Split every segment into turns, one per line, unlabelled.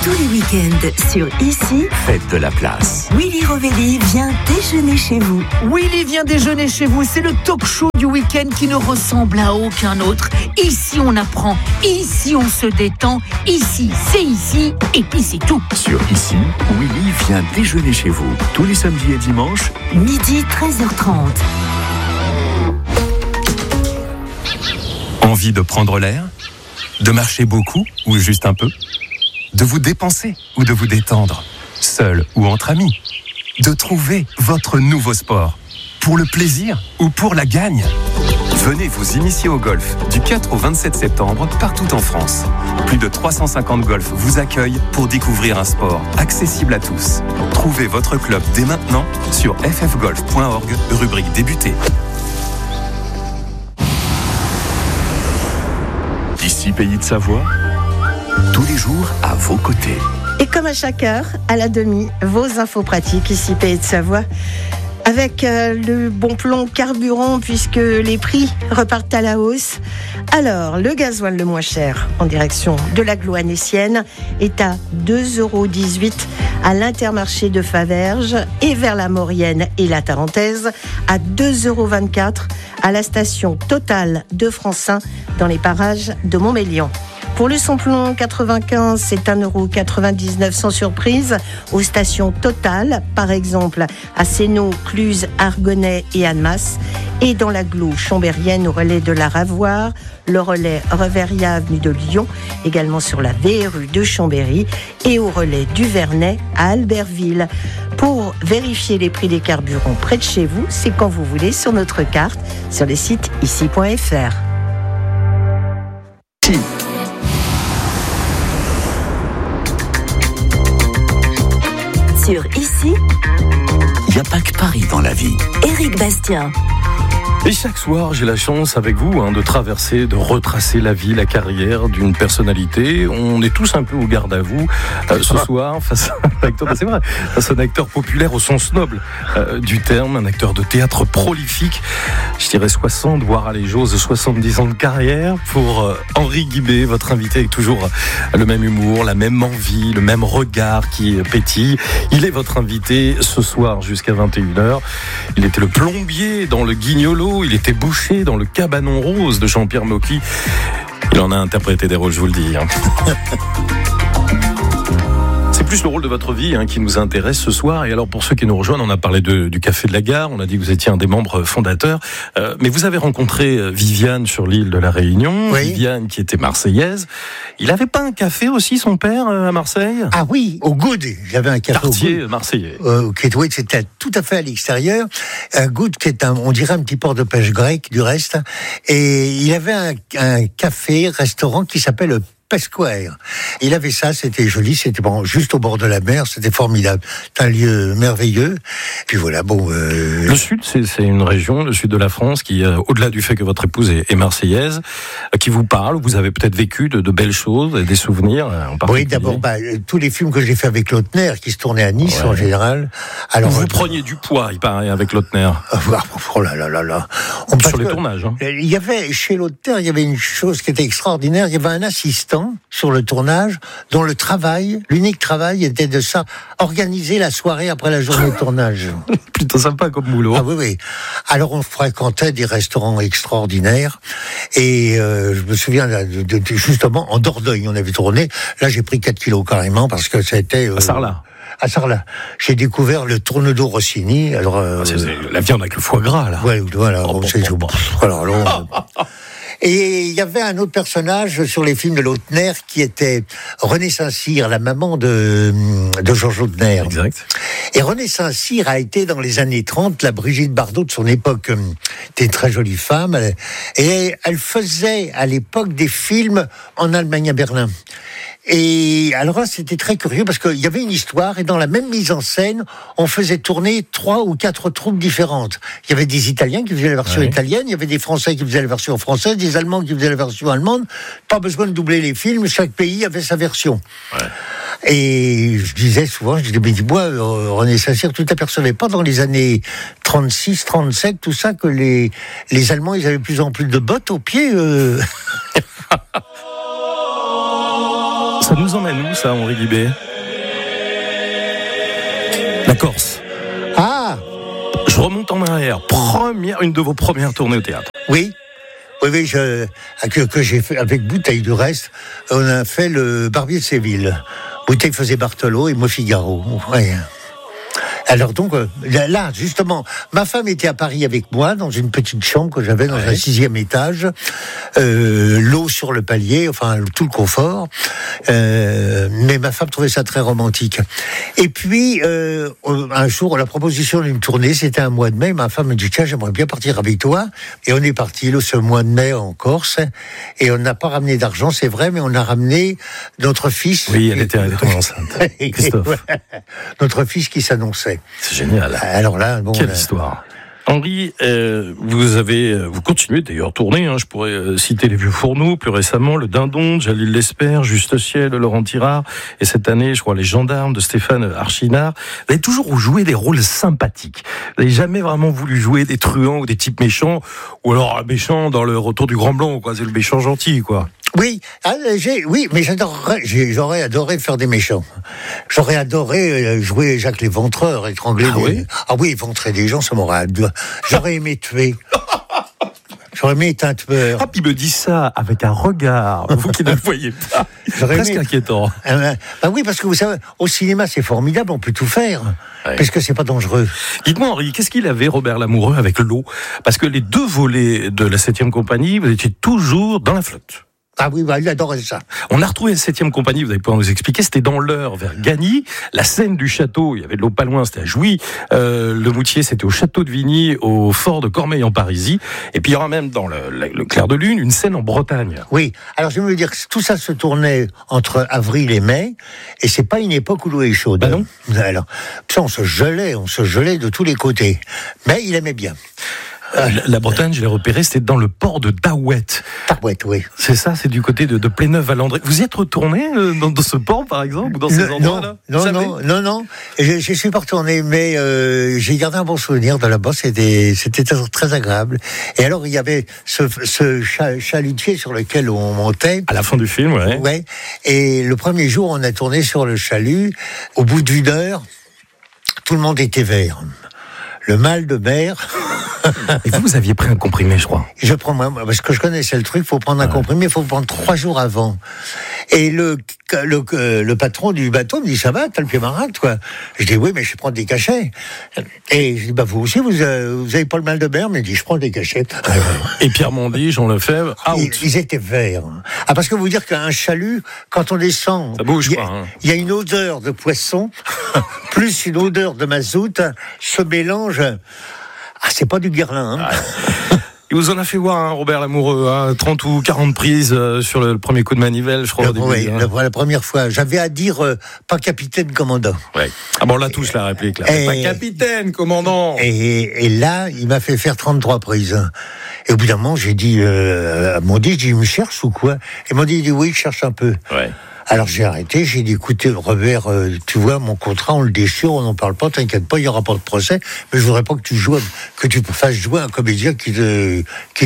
Tous les week-ends sur Ici,
Faites de la place.
Willy Rovelli vient déjeuner chez vous.
Willy vient déjeuner chez vous, c'est le talk show du week-end qui ne ressemble à aucun autre. Ici on apprend, ici on se détend, ici c'est ici, et puis c'est tout.
Sur Ici, Willy vient déjeuner chez vous. Tous les samedis et dimanches,
Midi 13h30.
Envie de prendre l'air ? De marcher beaucoup ou juste un peu ? De vous dépenser ou de vous détendre ? Seul ou entre amis ? De trouver votre nouveau sport ? Pour le plaisir ou pour la gagne ? Venez vous initier au golf du 4 au 27 septembre partout en France. Plus de 350 golfs vous accueillent pour découvrir un sport accessible à tous. Trouvez votre club dès maintenant sur ffgolf.org, rubrique débuter.
Ici Pays de Savoie, tous les jours à vos côtés.
Et comme à chaque heure, à la demi, vos infos pratiques ici Pays de Savoie. Avec le bon plan carburant puisque les prix repartent à la hausse. Alors, le gasoil le moins cher en direction de l'agglo-annécienne est à 2,18 € à l'Intermarché de Faverges et vers la Maurienne et la Tarentaise à 2,24 € à la station Total de Francin dans les parages de Montmélian. Pour le samplon 95, c'est 1,99 € sans surprise aux stations Total, par exemple à Sénaux, Cluse, Argonnet et Annemasse. Et dans l'agglo chambérienne au relais de la Ravoire, le relais Reveria avenue de Lyon, également sur la VRU de Chambéry et au relais du Vernet à Albertville. Pour vérifier les prix des carburants près de chez vous, c'est quand vous voulez sur notre carte sur le site ici.fr.
Sur Ici,
Il n'y a pas que Paris dans la vie.
Éric Bastien.
Et chaque soir, j'ai la chance avec vous de traverser, de retracer la vie, la carrière d'une personnalité. On est tous un peu au garde à vous ce soir face à un acteur, c'est vrai, face à un acteur populaire au sens noble du terme, un acteur de théâtre prolifique. Je dirais 60, voire à l'Éjose, 70 ans de carrière pour Henri Guibé, votre invité avec toujours le même humour, la même envie, le même regard qui pétille. Il est votre invité ce soir jusqu'à 21h. Il était le plombier dans le Guignolo. Il était boucher dans le Cabanon Rose de Jean-Pierre Mocky. Il en a interprété des rôles, je vous le dis. C'est plus le rôle de votre vie qui nous intéresse ce soir. Et alors, pour ceux qui nous rejoignent, on a parlé du Café de la Gare. On a dit que vous étiez un des membres fondateurs. Mais vous avez rencontré Viviane sur l'île de la Réunion. Oui. Viviane qui était marseillaise. Il n'avait pas un café aussi, son père, à Marseille ?
Ah oui, au Good. J'avais un café
quartier
au Good.
Marseillais.
Oui, c'était tout à fait à l'extérieur. Good, qui est on dirait un petit port de pêche grec, du reste. Et il avait un café, restaurant qui s'appelle Pesquare. Il avait ça, c'était joli, c'était juste au bord de la mer, c'était formidable. C'est un lieu merveilleux. Puis voilà,
Le sud, c'est une région, le sud de la France, qui, au-delà du fait que votre épouse est marseillaise, qui vous parle, vous avez peut-être vécu de belles choses, des souvenirs en particulier.
Oui, d'abord, tous les films que j'ai fait avec Lautner, qui se tournaient à Nice, en général. Alors,
vous preniez du poids, il paraît, avec Lautner.
Oh là là là là.
Sur les tournages.
Il y avait, chez Lautner, il y avait une chose qui était extraordinaire, il y avait un assistant sur le tournage, dont l'unique travail était de ça, organiser la soirée après la journée de tournage.
Plutôt sympa comme boulot.
Ah oui. Alors on fréquentait des restaurants extraordinaires et je me souviens justement en Dordogne, on avait tourné. Là j'ai pris 4 kilos carrément parce que c'était... À Sarlat. J'ai découvert le tourne-dos Rossini. Alors,
c'est la viande avec le foie gras, là.
Ouais, voilà. Et il y avait un autre personnage sur les films de Lautner qui était René Saint-Cyr, la maman de Georges Lautner.
Exact.
Et René Saint-Cyr a été dans les années 30 la Brigitte Bardot de son époque. C'était une très jolie femme. Et elle faisait à l'époque des films en Allemagne, à Berlin. Et alors là, c'était très curieux parce qu'il y avait une histoire et dans la même mise en scène, on faisait tourner 3 ou 4 troupes différentes. Il y avait des Italiens qui faisaient la version italienne, il y avait des Français qui faisaient la version française, des Allemands qui faisaient la version allemande. Pas besoin de doubler les films, chaque pays avait sa version. Ouais. Et je disais souvent, mais dis-moi, René Saint-Cyr, tu t'apercevais pas dans les années 36, 37, tout ça, que les Allemands, ils avaient de plus en plus de bottes aux pieds
Ça nous emmène où, ça, Henri Guibé? La Corse.
Ah,
Je remonte en arrière. Une de vos premières tournées au théâtre.
oui. Oui, que j'ai fait avec Bouteille du reste. On a fait le Barbier de Séville. Bouteille faisait Barthelot et moi Figaro. Ouais. Alors donc, là, justement, ma femme était à Paris avec moi, dans une petite chambre que j'avais dans un 6e étage, l'eau sur le palier, enfin, tout le confort. Mais ma femme trouvait ça très romantique. Et puis, un jour, la proposition d'une tournée, c'était un mois de mai, ma femme me dit, tiens, j'aimerais bien partir avec toi. Et on est parti, ce mois de mai, en Corse, et on n'a pas ramené d'argent, c'est vrai, mais on a ramené notre fils.
Oui, elle était enceinte. Christophe.
Notre fils qui s'annonçait.
C'est génial.
Alors là, bon,
quelle histoire. Henri, vous continuez d'ailleurs à tourner, je pourrais citer Les Vieux Fourneaux, plus récemment Le Dindon, Jalil Lesper, Juste Ciel, Laurent Tirard, et cette année, je crois, Les Gendarmes de Stéphane Archinard. Vous avez toujours joué des rôles sympathiques. Vous n'avez jamais vraiment voulu jouer des truands ou des types méchants, ou alors un méchant dans Le Retour du Grand Blanc, quoi. C'est le méchant gentil, quoi.
Oui, mais j'aurais adoré faire des méchants. J'aurais adoré jouer Jacques l'Éventreur, étrangler éventrer des gens, ça m'aurait... J'aurais aimé tuer. J'aurais aimé être un tueur.
Ah, puis il me dit ça avec un regard, vous qui ne le voyez pas. Presque inquiétant.
Oui, parce que vous savez, au cinéma, c'est formidable, on peut tout faire. Ouais. Parce que c'est pas dangereux.
Dites-moi, Henri, qu'est-ce qu'il avait, Robert Lamoureux, avec l'eau? Parce que les 2 volets de la 7e compagnie, vous étiez toujours dans la flotte.
Ah oui, il adorait ça.
On a retrouvé la 7e compagnie, vous allez pouvoir nous expliquer, c'était dans l'Eure, vers Gagny. La scène du château, il y avait de l'eau pas loin, c'était à Jouy. Le Moutier, c'était au château de Vigny, au fort de Cormeilles en Parisis. Et puis il y aura même dans le Clair de Lune, une scène en Bretagne.
Oui, alors je veux dire que tout ça se tournait entre avril et mai, et c'est pas une époque où l'eau est chaude.
Bah non.
Alors, ça, on se gelait de tous les côtés. Mais il aimait bien.
La Bretagne, je l'ai repéré, c'était dans le port de Daouette.
Daouette, oui.
C'est ça, c'est du côté de Pléneuf-Valandré. Vous y êtes retourné dans ce port, par exemple, ou dans ces endroits-là?
Non. Je suis pas retourné, mais j'ai gardé un bon souvenir de là-bas. C'était très agréable. Et alors, il y avait ce chalutier sur lequel on montait.
À la fin du film, ouais.
Ouais. Et le premier jour, on a tourné sur le chalut. Au bout d'une heure, tout le monde était vert. Le mal de mer.
Et vous aviez pris un comprimé, je crois.
Je prends, moi, parce que je connaissais le truc, il faut prendre un comprimé, il faut le prendre 3 jours avant. Et le patron du bateau me dit, ça va, t'as le pied marin, toi? Je dis, oui, mais je prends des cachets. Et je dis, vous aussi, vous avez pas le mal de mer? Mais il dit, je prends des cachets.
Et Pierre Mondy, Jean Lefebvre,
ils étaient verts. Ah, parce que vous dire qu'un chalut, quand on descend,
ça bouge pas.
Il y a une odeur de poisson, plus une odeur de mazout, se mélange. Ah, c'est pas du guerlin,
Il vous en a fait voir, Robert Lamoureux, 30 ou 40 prises sur le premier coup de manivelle, je crois, au début.
Oui, la première fois. J'avais à dire, pas capitaine, commandant.
Ouais. Ah bon, on l'a tous, la réplique, là. Pas capitaine, commandant.
Et là, il m'a fait faire 33 prises. Et au bout d'un moment, j'ai dit, à Mondy, il me cherche ou quoi? Et Mondy, il dit, oui, il cherche un peu.
Ouais.
Alors j'ai arrêté, j'ai dit, écoutez, Robert, tu vois, mon contrat, on le déchire, on n'en parle pas, t'inquiète pas, il n'y aura pas de procès, mais je voudrais pas que tu fasses jouer un comédien qui ne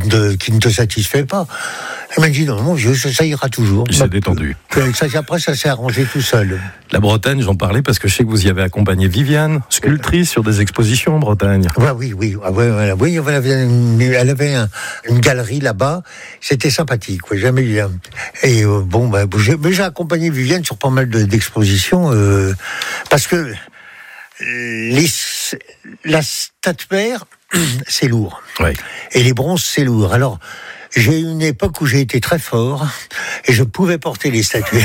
te satisfait pas. Il m'a dit, non, ça ira toujours.
Il s'est détendu.
Après, ça s'est arrangé tout seul.
La Bretagne, j'en parlais parce que je sais que vous y avez accompagné Viviane, sculptrice, sur des expositions en Bretagne.
Oui, elle avait une galerie là-bas, c'était sympathique, jamais eu. Et j'ai accompagné Viviane sur pas mal d'expositions, parce que la statuaire, c'est lourd.
Oui. Et
les bronzes, c'est lourd. Alors, j'ai eu une époque où j'ai été très fort et je pouvais porter les statues.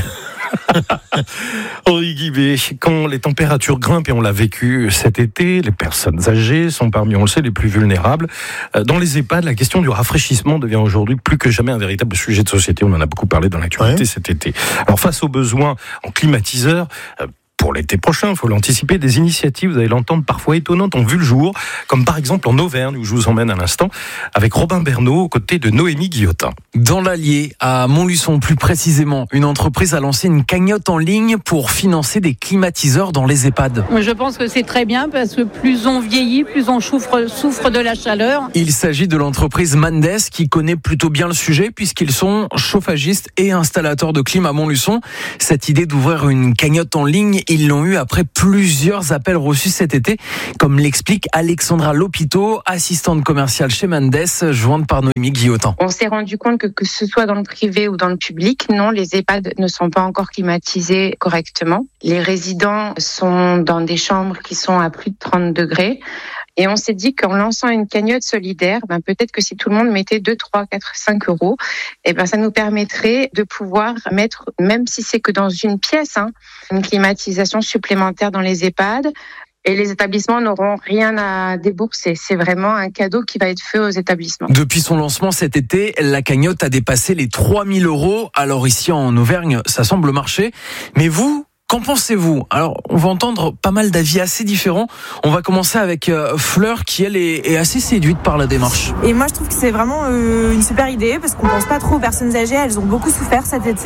Henri Guibé, quand les températures grimpent, et on l'a vécu cet été, les personnes âgées sont parmi, on le sait, les plus vulnérables. Dans les EHPAD, la question du rafraîchissement devient aujourd'hui plus que jamais un véritable sujet de société. On en a beaucoup parlé dans l'actualité cet été. Alors face aux besoins en climatiseurs, pour l'été prochain, il faut l'anticiper, des initiatives, vous allez l'entendre, parfois étonnantes, ont vu le jour, comme par exemple en Auvergne, où je vous emmène à l'instant, avec Robin Bernot, aux côtés de Noémie Guillotin.
Dans l'Allier, à Montluçon plus précisément, une entreprise a lancé une cagnotte en ligne pour financer des climatiseurs dans les EHPAD.
Je pense que c'est très bien parce que plus on vieillit, plus on souffre de la chaleur.
Il s'agit de l'entreprise Mandes qui connaît plutôt bien le sujet puisqu'ils sont chauffagistes et installateurs de clim à Montluçon. Cette idée d'ouvrir une cagnotte en ligne, ils l'ont eu après plusieurs appels reçus cet été, comme l'explique Alexandra Lopito, assistante commerciale chez Mandes, jointe par Noémie Guillotin.
On s'est rendu compte que ce soit dans le privé ou dans le public, non, les EHPAD ne sont pas encore climatisés correctement. Les résidents sont dans des chambres qui sont à plus de 30 degrés. Et on s'est dit qu'en lançant une cagnotte solidaire, peut-être que si tout le monde mettait 2, 3, 4, 5 euros, ça nous permettrait de pouvoir mettre, même si c'est que dans une pièce, une climatisation supplémentaire dans les EHPAD. Et les établissements n'auront rien à débourser. C'est vraiment un cadeau qui va être fait aux établissements.
Depuis son lancement cet été, la cagnotte a dépassé les 3 000 euros. Alors ici en Auvergne, ça semble marcher. Mais vous, qu'en pensez-vous ? Alors, on va entendre pas mal d'avis assez différents. On va commencer avec Fleur, qui elle est assez séduite par la démarche.
Et moi, je trouve que c'est vraiment une super idée parce qu'on pense pas trop aux personnes âgées. Elles ont beaucoup souffert cet été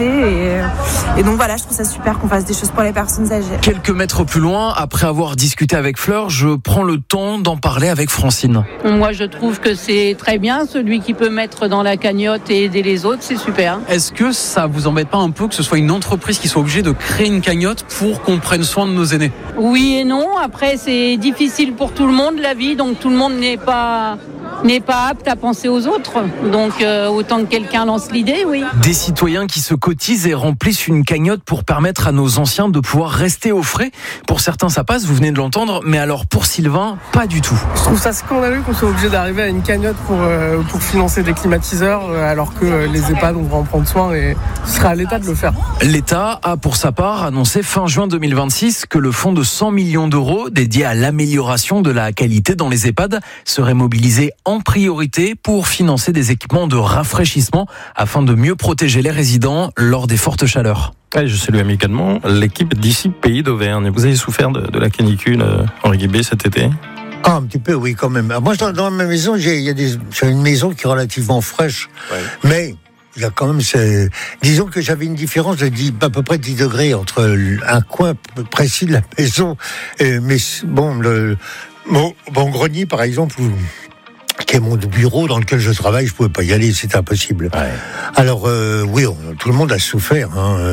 et donc voilà, je trouve ça super qu'on fasse des choses pour les personnes âgées.
Quelques mètres plus loin, après avoir discuté avec Fleur, je prends le temps d'en parler avec Francine.
Moi, je trouve que c'est très bien. Celui qui peut mettre dans la cagnotte et aider les autres, c'est super.
Est-ce que ça vous embête pas un peu que ce soit une entreprise qui soit obligée de créer une cagnotte pour qu'on prenne soin de nos aînés?
Oui et non. Après, c'est difficile pour tout le monde, la vie. Donc, tout le monde n'est pas apte à penser aux autres. Donc, autant que quelqu'un lance l'idée, oui.
Des citoyens qui se cotisent et remplissent une cagnotte pour permettre à nos anciens de pouvoir rester au frais. Pour certains, ça passe, vous venez de l'entendre. Mais alors, pour Sylvain, pas du tout.
Je trouve ça scandaleux qu'on soit obligé d'arriver à une cagnotte pour financer des climatiseurs, alors que les EHPAD, on devrait en prendre soin et ce sera à l'État de le faire.
L'État a, pour sa part, annoncé fin juin 2026 que le fonds de 100 millions d'euros dédié à l'amélioration de la qualité dans les EHPAD serait mobilisé en priorité pour financer des équipements de rafraîchissement afin de mieux protéger les résidents lors des fortes chaleurs.
Je salue amicalement l'équipe d'ici Pays d'Auvergne. Vous avez souffert de la canicule, Henri Guibé, cet été ?
Un petit peu, oui, quand même. Moi, dans ma maison, j'ai une maison qui est relativement fraîche, mais il y a quand même, disons que j'avais une différence de à peu près 10 degrés entre un coin précis de la maison, mais bon, mon grenier, par exemple, qui est mon bureau dans lequel je travaille, je pouvais pas y aller, c'était impossible. Ouais. Alors, oui, tout le monde a souffert,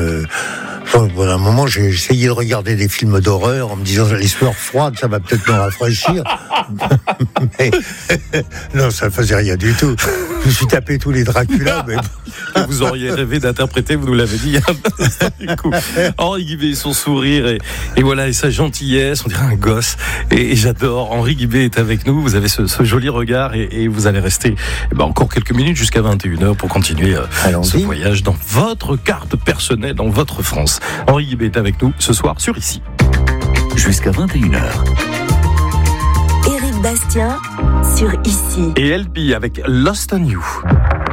à un moment, j'ai essayé de regarder des films d'horreur en me disant les sueurs froides, ça va peut-être me rafraîchir. Mais non, ça ne faisait rien du tout. Je me suis tapé tous les Dracula. Mais...
Vous auriez rêvé d'interpréter, vous nous l'avez dit. Du coup, Henri Guibé, son sourire et voilà, et sa gentillesse, on dirait un gosse. Et j'adore. Henri Guibé est avec nous. Vous avez ce joli regard et vous allez rester encore quelques minutes jusqu'à 21h pour continuer ce voyage dans votre carte personnelle, dans votre France. Henri Guibé est avec nous ce soir sur Ici.
Jusqu'à 21h.
Éric Bastien sur Ici.
Et LP avec Lost on You.